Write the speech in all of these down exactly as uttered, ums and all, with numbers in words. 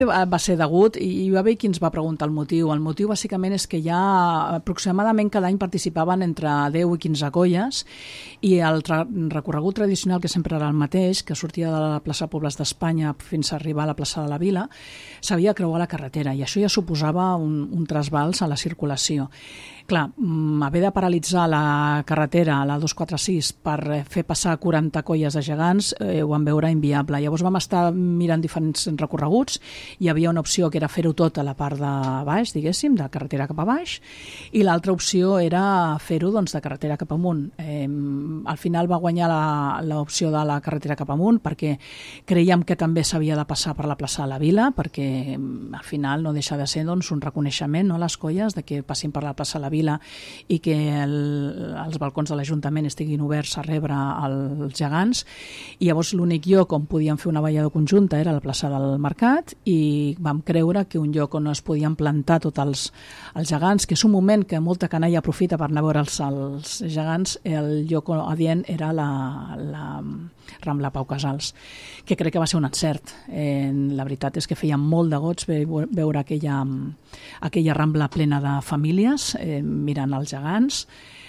Va ser degut, i hi va haver qui ens va preguntar el motiu. El motiu bàsicament és que ja aproximadament cada any participaven entre deu i quinze colles, i el tra recorregut tradicional, que sempre era el mateix, que sortia de la plaça Pobles d'Espanya fins a arribar a la plaça de la Vila, s'havia de creuar la carretera, i això ja suposava un, un trasbals a la circulació. Clar, haver de paralitzar la carretera, la dos quatre sis, per fer passar quaranta colles de gegants, eh, ho vam veure inviable. Llavors vam estar mirant diferents recorreguts. Hi havia una opció que era fer-ho tot a la part de baix, diguéssim, de carretera cap a baix, i l'altra opció era fer-ho doncs, de carretera cap amunt. Eh, al final va guanyar l'opció de la carretera cap amunt, perquè creiem que també s'havia de passar per la plaça de la Vila, perquè al final no deixa de ser doncs, un reconeixement, no, a les colles, de que passin per la plaça de la Vila i que el, els balcons de l'Ajuntament estiguin oberts a rebre els gegants. I llavors l'únic lloc on podíem fer una ballada conjunta era la plaça del Mercat, i vam creure que un lloc on es podien plantar tots els, els gegants, que és un moment que molta canalla aprofita per anar a veure els, els gegants, el lloc adient era la, la Rambla Pau Casals, que crec que va ser un encert. Eh, la veritat és que feia molt de goig veure aquella, aquella Rambla plena de famílies eh, mirant els gegants.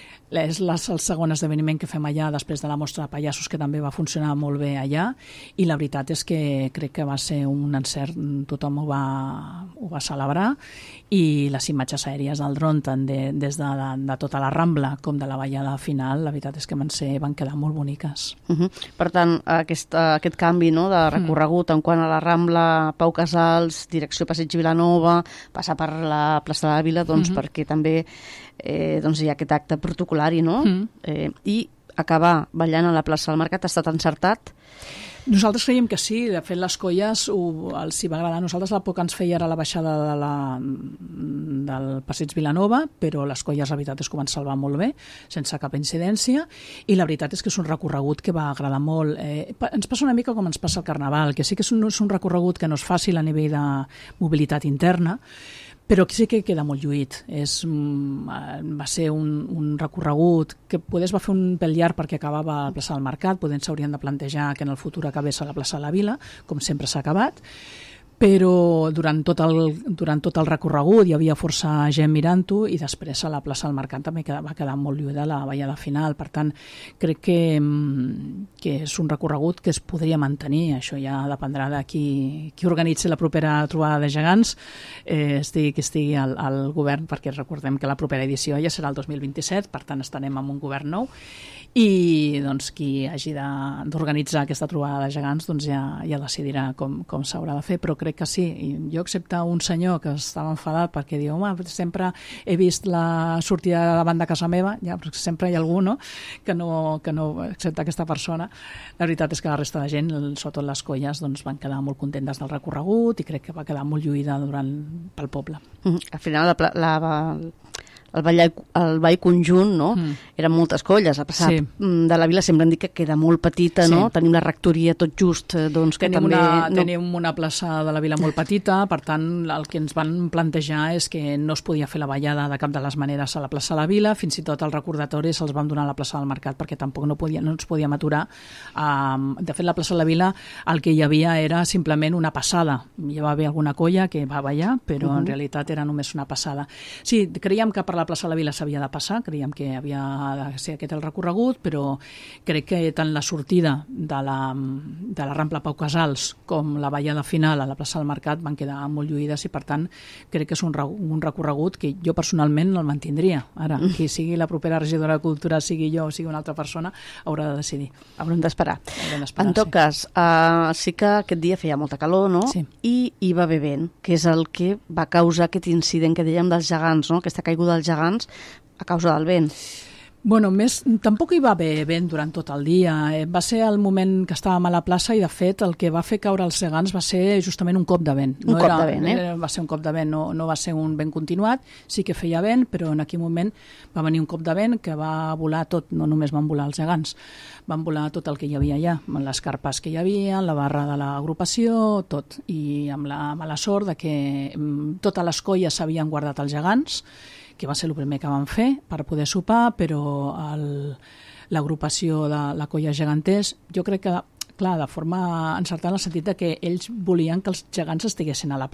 És el segon esdeveniment que fem allà després de la mostra de pallassos, que també va funcionar molt bé allà, i la veritat és que crec que va ser un encert, tothom ho va, ho va celebrar, i les imatges aèries del dron tant de, des de, de, de tota la Rambla com de la ballada final, la veritat és que van, ser, van quedar molt boniques. Uh -huh. Per tant, aquest, aquest canvi, no, de recorregut en quant a la Rambla Pau Casals, direcció Passeig Vilanova, passar per la plaça de la Vila, doncs uh -huh. perquè també eh, doncs hi ha aquest acte protocolari, no? Mm. Eh, i acabar ballant a la plaça del Mercat ha estat encertat? Nosaltres creiem que sí, de fet les colles ho, els hi va agradar. Nosaltres la por que ens feia era la baixada de la, del Passeig Vilanova, però les colles la veritat és que ho van salvar molt bé, sense cap incidència, i la veritat és que és un recorregut que va agradar molt. Eh, ens passa una mica com ens passa al Carnaval, que sí que és un, és un recorregut que no és fàcil a nivell de mobilitat interna, però sí que queda molt lluït. És, va ser un, un recorregut que poder es va fer un pèl llarg perquè acabava a la plaça del Mercat, podent s'haurien de plantejar que en el futur acabés a la plaça de la Vila, com sempre s'ha acabat, però durant tot, el, durant tot el recorregut hi havia força gent mirant-ho, i després a la plaça del Mercat també va quedar molt lluïda la ballada final. Per tant, crec que, que és un recorregut que es podria mantenir. Això ja dependrà de qui, qui organitzi la propera trobada de gegants, eh, estigui qui estigui al, al govern, perquè recordem que la propera edició ja serà el dos mil vint-i-set, per tant estarem amb un govern nou, i doncs qui hagi d'organitzar aquesta trobada de gegants doncs ja, ja decidirà com, com s'haurà de fer, però crec que sí. I jo, excepte un senyor que estava enfadat perquè diu, home, sempre he vist la sortida davant de casa meva, ja, però sempre hi ha algú, no?, que no, que no excepte aquesta persona. La veritat és que la resta de gent, sobretot les colles, doncs van quedar molt contentes del recorregut, i crec que va quedar molt lluïda durant, pel poble. Mm, al final la, la, el ball, el ball conjunt, no? Mm. Eren moltes colles, a passar sí. de la Vila sempre han dit que queda molt petita, sí. no? Tenim la rectoria tot just, doncs que tenim també... Una, no... Tenim una plaça de la Vila molt petita, per tant el que ens van plantejar és que no es podia fer la ballada de cap de les maneres a la plaça de la Vila, fins i tot els recordatoris se'ls van donar a la plaça del Mercat perquè tampoc no, podia, no ens podíem aturar. Um, de fet, la plaça de la Vila el que hi havia era simplement una passada. Hi va haver alguna colla que va ballar, però uh -huh. en realitat era només una passada. Sí, creiem que per la plaça de la Vila s'havia de passar, creiem que havia de ser aquest el recorregut, però crec que tant la sortida de la, de la Rambla Pau Casals com la ballada final a la plaça del Mercat van quedar molt lluïdes, i per tant crec que és un, un recorregut que jo personalment el mantindria. Ara, qui sigui la propera regidora de Cultura, sigui jo o sigui una altra persona, haurà de decidir. Haurem d'esperar. En tot sí. cas, uh, sí que aquest dia feia molta calor, no? Sí. I hi va haver vent, que és el que va causar aquest incident que dèiem dels gegants, no? Aquesta caiguda dels gegants a causa del vent. Bueno, més, tampoc hi va haver vent durant tot el dia. Eh, va ser el moment que estàvem a la plaça, i de fet el que va fer caure els gegants va ser justament un cop de vent. Un no cop era, de vent, eh? Era, va ser un cop de vent, no, no va ser un vent continuat. Sí que feia vent, però en aquell moment va venir un cop de vent que va volar tot, no només van volar els gegants, van volar tot el que hi havia allà, les carpes que hi havia, la barra de l'agrupació, tot. I amb la mala sort de que totes les colles s'havien guardat els gegants, que va ser el primer que van fer per poder sopar, però l'agrupació de la colla geganters, jo crec que clar, de forma encertada en el sentit de que ells volien que els gegants estiguessin a la